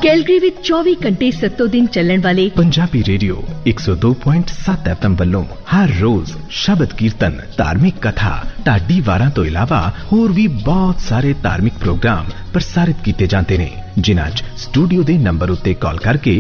Calgary ਵਿੱਚ 24 ਘੰਟੇ 7 ਦਿਨ ਚੱਲਣ ਵਾਲੇ ਪੰਜਾਬੀ ਰੇਡੀਓ 102.7 FM ਵੱਲੋਂ ਹਰ ਰੋਜ਼ ਸ਼ਬਦ ਕੀਰਤਨ, ਧਾਰਮਿਕ ਕਥਾ, ਢਾਡੀ ਵਾਰਾਂ ਤੋਂ ਇਲਾਵਾ ਹੋਰ ਵੀ ਬਹੁਤ ਸਾਰੇ ਧਾਰਮਿਕ ਪ੍ਰੋਗਰਾਮ ਪ੍ਰਸਾਰਿਤ ਕੀਤੇ ਜਾਂਦੇ ਨੇ, ਜਿਨ੍ਹਾਂ 'ਚ ਸਟੂਡੀਓ ਦੇ ਨੰਬਰ ਉੱਤੇ ਕਾਲ ਕਰਕੇ